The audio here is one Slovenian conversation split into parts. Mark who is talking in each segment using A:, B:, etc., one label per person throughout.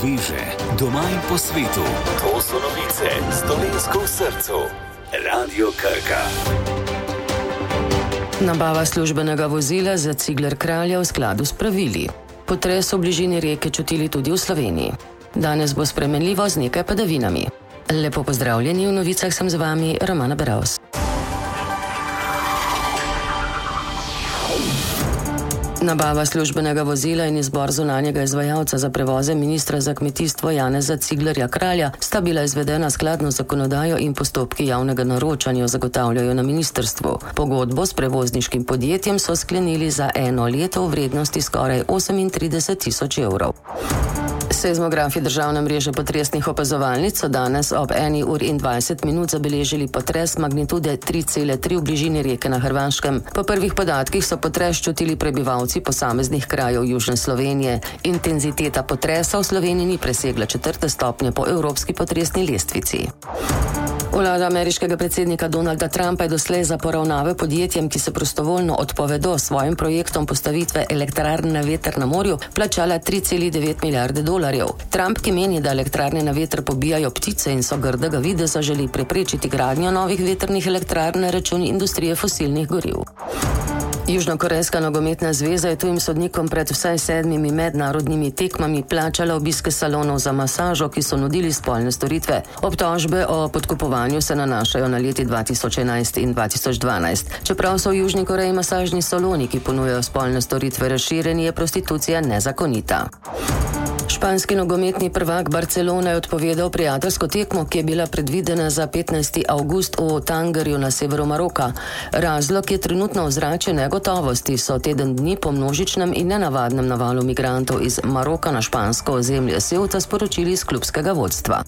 A: sveže, doma in po svetu. To so novice z Dolenjsko v srcu. Radio Krka.
B: Nabava službenega vozila za Cigler Kralja v skladu s pravili. Potres v bližini reke čutili tudi v Sloveniji. Danes bo spremenljivo z nekaj padavinami. Lepo pozdravljeni, v novicah sem z vami Romana Beravs. Nabava službenega vozila in izbor zunanjega izvajalca za prevoze ministra za kmetijstvo Janeza Ciglerja Kralja sta bila izvedena skladno z zakonodajo in postopki javnega naročanja zagotavljajo na ministrstvu. Pogodbo s prevozniškim podjetjem so sklenili za 1 leto v vrednosti skoraj 38 000 evrov. Seizmografi državne mreže potresnih opazovalnic so danes ob 1:20 zabeležili potres magnitude 3,3 v bližini reke na Hrvaškem. Po prvih podatkih so potres čutili prebivalci posameznih krajev južne Slovenije. Intenziteta potresa v Sloveniji ni presegla 4. stopnje po evropski potresni lestvici. Vlada ameriškega predsednika Donalda Trumpa je doslej za poravnave podjetjem, ki se prostovoljno odpovedo svojim projektom postavitve elektrarn na veter na morju, plačala $3,9 milijarde. Trump, ki meni, da elektrarne na veter pobijajo ptice in so grdega videza, želi preprečiti gradnjo novih vetrnih elektrarn na račun industrije fosilnih goriv. Južnokorejska nogometna zveza je tujim sodnikom pred vsaj 7 mednarodnimi tekmami plačala obiske salonov za masažo, ki so nudili spolne storitve. Obtožbe o podkupovanju se nanašajo na leti 2011 in 2012. Čeprav so v Južni Koreji masažni saloni, ki ponujajo spolne storitve, razširjeni, je prostitucija nezakonita. Španski nogometni prvak Barcelona je odpovedal prijateljsko tekmo, ki je bila predvidena za 15. avgust v Tangerju na severu Maroka. Razlog je trenutno ozračje negotovosti, so teden dni po množičnem in nenavadnem navalu migrantov iz Maroka na špansko ozemlje Ceuta sporočili iz klubskega vodstva.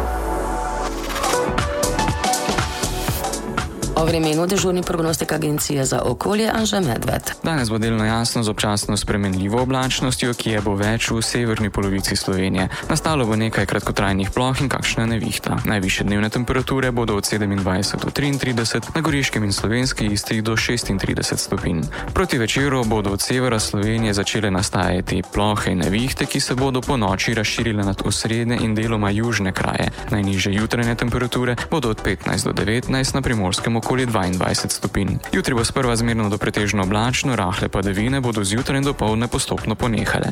B: O vremenu dežurni prognostik agencije za okolje Anže Medved.
C: Danes bo delno jasno z občasno spremenljivo oblačnostjo, ki je bo več v severni polovici Slovenije. Nastalo bo nekaj kratkotrajnih ploh in kakšna nevihta. Najvišje dnevne temperature bodo od 27 do 33, na Goriškem in Slovenski Istri do 36 stopinj. Proti večeru bodo od severa Slovenije začele nastajati plohe in nevihte, ki se bodo po noči razširile nad osrednje in deloma južne kraje. Najnižje jutranje temperature bodo od 15 do 19, na Primorskem okoli 22 stopinj. Jutri bo sprva zmerno do pretežno oblačno, rahle padavine bodo zjutraj in dopoldne postopno ponehale.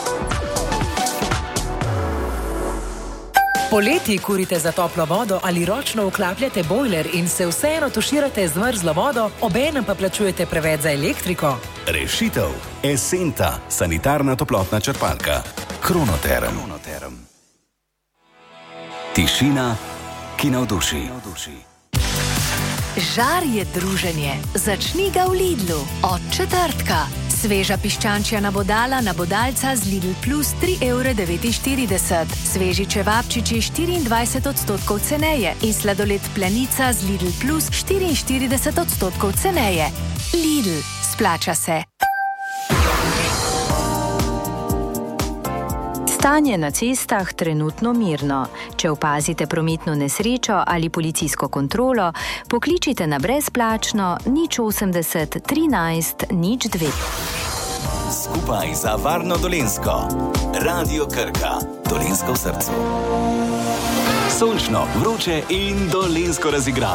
D: Poleti kurite za toplo vodo ali ročno vklapljate bojler in se vseeno tuširate z mrzlo vodo, obenem pa plačujete preveč za elektriko?
A: Rešitev. Esenta, sanitarna toplotna črpalka. Kronoterm. Tišina, ki navduši.
E: Žar je druženje. Začni ga v Lidlu. Od četrtka. Sveža piščančja nabodala nabodalca z Lidl Plus 3,49 €. Sveži čevapčiči 24% ceneje in sladoled Planica z Lidl Plus 44% ceneje. Lidl. Splača se.
F: Stanje na cestah trenutno mirno. Če opazite prometno nesrečo ali policijsko kontrolo, pokličite na brezplačno 080 13 02.
A: Skupaj za varno Dolenjsko. Radio Krka. Dolenjsko v srcu. Sončno, vroče in dolenjsko razigrano.